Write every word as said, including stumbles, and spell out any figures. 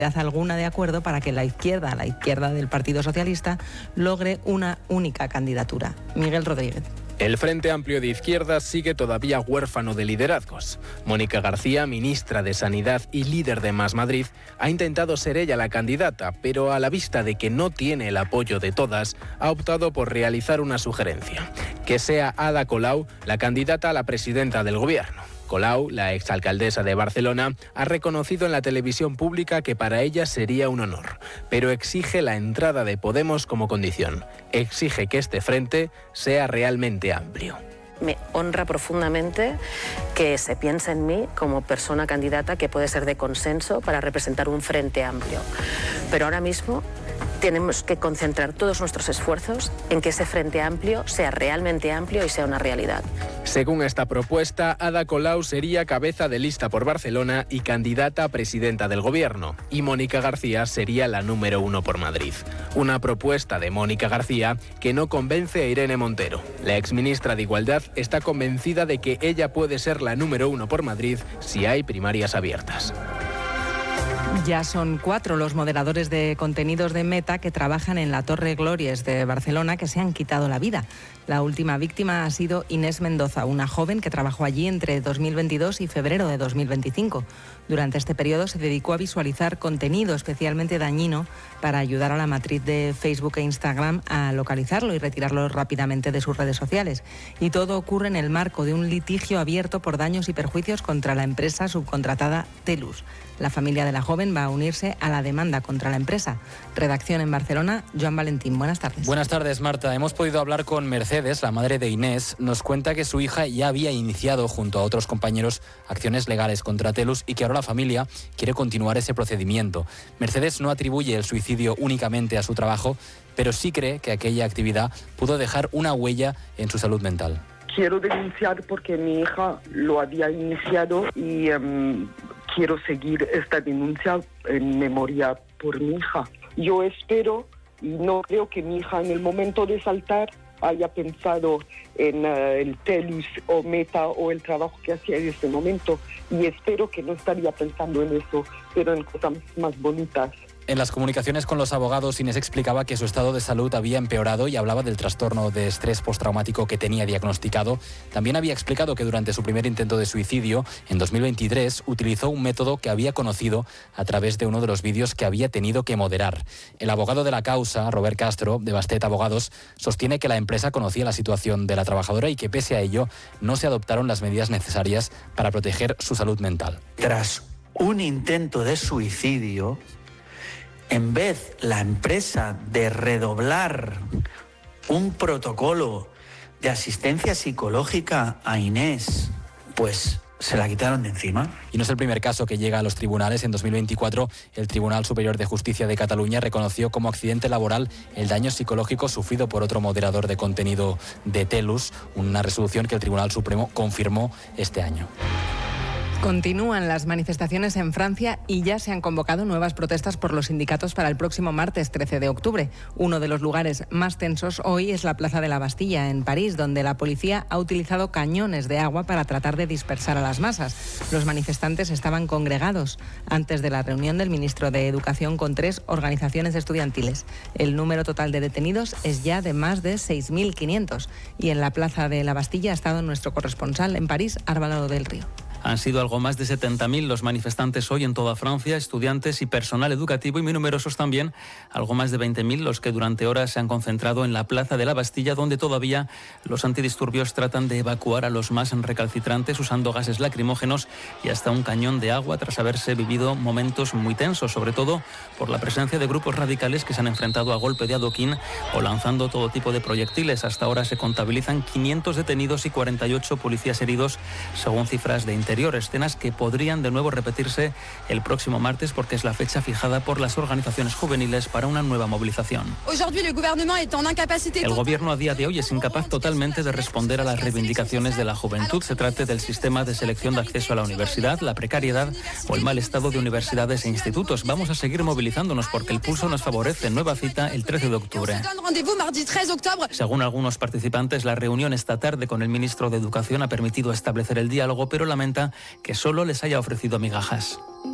alguna de acuerdo para que la izquierda, la izquierda del Partido Socialista, logre una única candidatura. Miguel Rodríguez. El Frente Amplio de Izquierdas sigue todavía huérfano de liderazgos. Mónica García, ministra de Sanidad y líder de Más Madrid, ha intentado ser ella la candidata, pero a la vista de que no tiene el apoyo de todas, ha optado por realizar una sugerencia: que sea Ada Colau la candidata a la presidenta del Gobierno. Colau, la exalcaldesa de Barcelona, ha reconocido en la televisión pública que para ella sería un honor, pero exige la entrada de Podemos como condición. Exige que este frente sea realmente amplio. Me honra profundamente que se piense en mí como persona candidata que puede ser de consenso para representar un frente amplio. Pero ahora mismo tenemos que concentrar todos nuestros esfuerzos en que ese frente amplio sea realmente amplio y sea una realidad. Según esta propuesta, Ada Colau sería cabeza de lista por Barcelona y candidata a presidenta del Gobierno, y Mónica García sería la número uno por Madrid. Una propuesta de Mónica García que no convence a Irene Montero. La exministra de Igualdad está convencida de que ella puede ser la número uno por Madrid si hay primarias abiertas. Ya son cuatro los moderadores de contenidos de Meta que trabajan en la Torre Glorias de Barcelona que se han quitado la vida. La última víctima ha sido Inés Mendoza, una joven que trabajó allí entre dos mil veintidós y febrero de dos mil veinticinco. Durante este periodo se dedicó a visualizar contenido especialmente dañino para ayudar a la matriz de Facebook e Instagram a localizarlo y retirarlo rápidamente de sus redes sociales. Y todo ocurre en el marco de un litigio abierto por daños y perjuicios contra la empresa subcontratada Telus. La familia de la joven va a unirse a la demanda contra la empresa. Redacción en Barcelona, Joan Valentín. Buenas tardes. Buenas tardes, Marta. Hemos podido hablar con Mercedes, la madre de Inés. Nos cuenta que su hija ya había iniciado, junto a otros compañeros, acciones legales contra Telus y que ahora la familia quiere continuar ese procedimiento. Mercedes no atribuye el suicidio únicamente a su trabajo, pero sí cree que aquella actividad pudo dejar una huella en su salud mental. Quiero denunciar porque mi hija lo había iniciado y um, quiero seguir esta denuncia en memoria por mi hija. Yo espero y no creo que mi hija en el momento de saltar haya pensado en uh, el Telus o Meta o el trabajo que hacía en ese momento, y espero que no estaría pensando en eso, pero en cosas más bonitas. En las comunicaciones con los abogados, Inés explicaba que su estado de salud había empeorado y hablaba del trastorno de estrés postraumático que tenía diagnosticado. También había explicado que durante su primer intento de suicidio, en dos mil veintitrés, utilizó un método que había conocido a través de uno de los vídeos que había tenido que moderar. El abogado de la causa, Robert Castro, de Bastet Abogados, sostiene que la empresa conocía la situación de la trabajadora y que pese a ello no se adoptaron las medidas necesarias para proteger su salud mental. Tras un intento de suicidio, en vez la empresa de redoblar un protocolo de asistencia psicológica a Inés, pues se la quitaron de encima. Y no es el primer caso que llega a los tribunales. En dos mil veinticuatro, el Tribunal Superior de Justicia de Cataluña reconoció como accidente laboral el daño psicológico sufrido por otro moderador de contenido de Telus, una resolución que el Tribunal Supremo confirmó este año. Continúan las manifestaciones en Francia y ya se han convocado nuevas protestas por los sindicatos para el próximo martes trece de octubre. Uno de los lugares más tensos hoy es la Plaza de la Bastilla, en París, donde la policía ha utilizado cañones de agua para tratar de dispersar a las masas. Los manifestantes estaban congregados antes de la reunión del ministro de Educación con tres organizaciones estudiantiles. El número total de detenidos es ya de más de seis mil quinientos. Y en la Plaza de la Bastilla ha estado nuestro corresponsal en París, Álvaro del Río. Han sido algo más de setenta mil los manifestantes hoy en toda Francia, estudiantes y personal educativo, y muy numerosos también, algo más de veinte mil, los que durante horas se han concentrado en la Plaza de la Bastilla, donde todavía los antidisturbios tratan de evacuar a los más recalcitrantes usando gases lacrimógenos y hasta un cañón de agua, tras haberse vivido momentos muy tensos, sobre todo por la presencia de grupos radicales que se han enfrentado a golpe de adoquín o lanzando todo tipo de proyectiles. Hasta ahora se contabilizan quinientos detenidos y cuarenta y ocho policías heridos, según cifras de Interior. Escenas que podrían de nuevo repetirse el próximo martes, porque es la fecha fijada por las organizaciones juveniles para una nueva movilización. El gobierno a día de hoy es incapaz totalmente de responder a las reivindicaciones de la juventud, se trate del sistema de selección de acceso a la universidad, la precariedad o el mal estado de universidades e institutos. Vamos a seguir movilizándonos porque el pulso nos favorece. Nueva cita el trece de octubre. Según algunos participantes, la reunión esta tarde con el ministro de Educación ha permitido establecer el diálogo, pero lamenta que solo les haya ofrecido migajas.